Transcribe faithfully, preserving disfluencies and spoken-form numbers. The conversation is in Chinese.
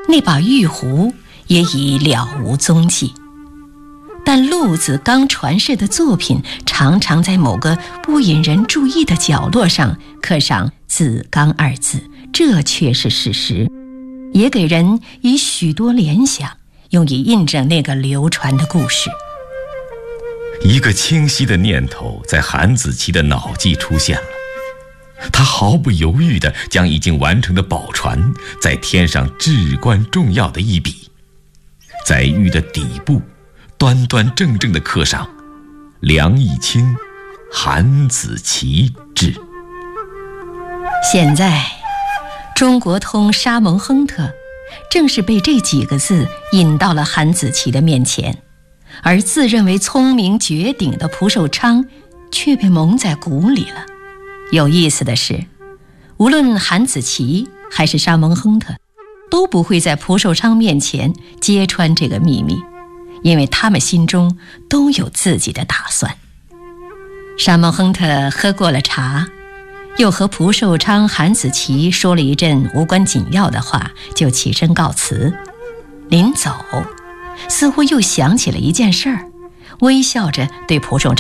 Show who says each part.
Speaker 1: 那把玉壶也已了无踪迹。但陆子刚传世的作品常常在某个不引人注意的角落上刻上子刚二字，这却是事实，也给人以许多联想，用以印证那个流传的故事。
Speaker 2: 一个清晰的念头在韩子琪的脑际出现了，他毫不犹豫地将已经完成的宝船再添上至关重要的一笔，在玉的底部端端正正地刻上梁义清、韩子琪志。
Speaker 1: 现在中国通沙蒙亨特正是被这几个字引到了韩子琪的面前，而自认为聪明绝顶的蒲寿昌却被蒙在鼓里了。有意思的是，无论韩子琪还是沙蒙亨特都不会在蒲寿昌面前揭穿这个秘密，因为他们心中都有自己的打算。沙蒙亨特喝过了茶，又和蒲寿昌、韩子琪说了一阵无关紧要的话，就起身告辞。临走似乎又想起了一件事儿，微笑着对蒲寿昌